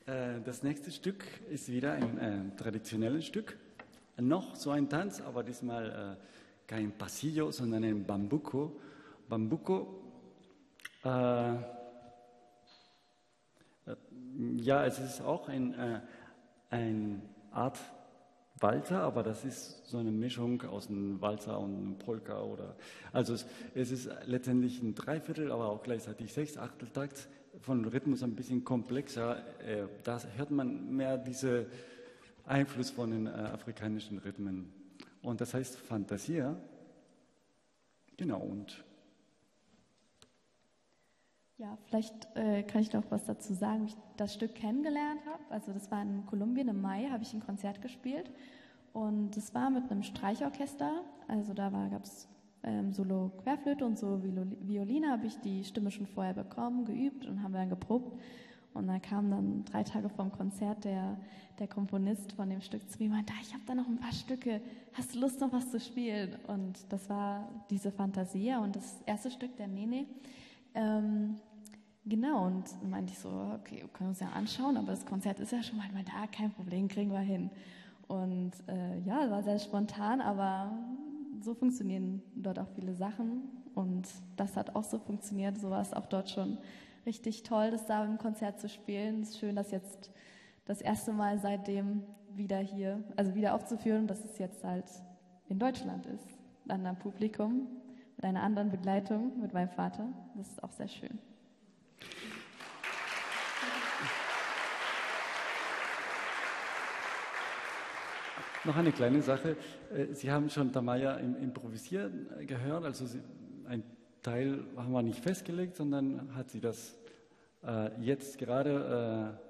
Das nächste Stück ist wieder ein traditionelles Stück. Noch so ein Tanz, aber diesmal kein Pasillo, sondern ein Bambuco. Bambuco, ja, es ist auch eine Art Walzer, aber das ist so eine Mischung aus einem Walzer und einem Polka. Also es ist letztendlich ein Dreiviertel, aber auch gleichzeitig 6/8-Takt, von Rhythmus ein bisschen komplexer. Da hört man mehr diesen Einfluss von den afrikanischen Rhythmen. Und das heißt Fantasia. Genau, und ja, vielleicht kann ich noch was dazu sagen, wie ich das Stück kennengelernt habe. Also das war in Kolumbien im Mai, habe ich ein Konzert gespielt und das war mit einem Streichorchester. Also da gab es Solo Querflöte und so Violine, habe ich die Stimme schon vorher bekommen, geübt und haben wir dann geprobt. Und dann kam dann 3 Tage vor dem Konzert der Komponist von dem Stück zu mir und meinte, ich habe da noch ein paar Stücke, hast du Lust noch was zu spielen? Und das war diese Fantasia und das erste Stück der Nene. Genau, und dann meinte ich so, okay, können wir uns ja anschauen, aber das Konzert ist ja schon mal, ich meinte, kein Problem, kriegen wir hin. Und ja, war sehr spontan, aber so funktionieren dort auch viele Sachen und das hat auch so funktioniert, so war es auch dort schon richtig toll, das da im Konzert zu spielen. Es ist schön, dass jetzt das erste Mal seitdem wieder hier, also wieder aufzuführen, dass es jetzt halt in Deutschland ist, mit einem Publikum, mit einer anderen Begleitung, mit meinem Vater. Das ist auch sehr schön. noch eine kleine Sache. Sie haben schon Tamaya im Improvisieren gehört, also ein Teil haben wir nicht festgelegt, sondern hat sie das jetzt gerade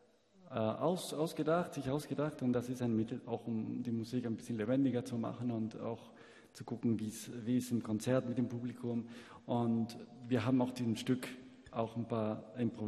sich ausgedacht und das ist ein Mittel auch, um die Musik ein bisschen lebendiger zu machen und auch zu gucken, wie es im Konzert mit dem Publikum und wir haben auch diesem Stück auch ein paar Improvisationen